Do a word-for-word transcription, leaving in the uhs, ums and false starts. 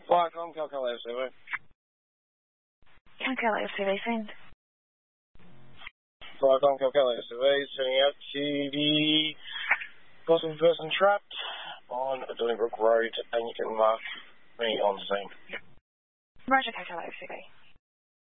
Viacom, Calcutta F C V. Calcutta F C V, send. Viacom, Calcutta F C V, sending out to the possible person trapped on Donnybrook Road, and you can mark me on scene. Roger, Calcutta F C V.